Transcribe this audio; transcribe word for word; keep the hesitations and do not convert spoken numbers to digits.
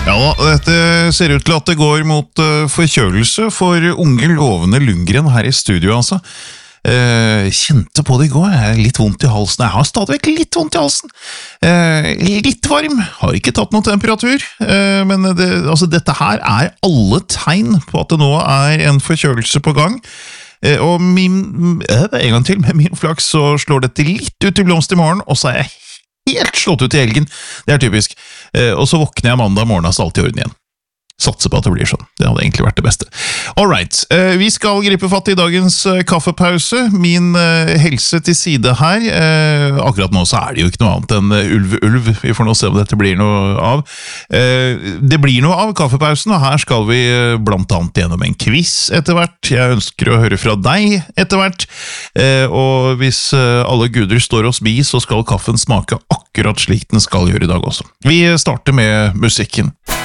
Ja, dette ser ut til at det går mot uh, forkjølelse for unge lovende Lundgren her i studio, altså. Uh, kjente på det i går, jeg er litt vondt i halsen. Jeg har stadigvæk litt vondt i halsen. Uh, litt varm, har ikke tatt noen temperatur, uh, men det, altså, dette her er alle tegn på at det nå er en forkjølelse på gang. Uh, og min, uh, en gang til, med min flaks så slår dette litt ut i blomst i morgen, og så er jeg helt slått ut i helgen. Det er typisk. Eh, og så våkner jeg mandag morgen, så alt i orden igjen. Satser på at det blir sånn. Det hadde egentlig vært det beste. Alright, eh, vi skal gripe fatt i dagens eh, kaffepause. Min eh, helse til side her. Eh, akkurat nå så er det jo ikke noe annet enn uh, ulv-ulv. Vi får nå se om dette blir noe av. Eh, det blir noe av kaffepausen, og her skal vi eh, blant annet gjennom en quiz etter hvert. Jeg ønsker å høre fra deg etter hvert. Eh, og hvis eh, alle guder står oss bi, så skal kaffen smake akkurat slik den skal gjøre i dag også. Vi starter med musikken.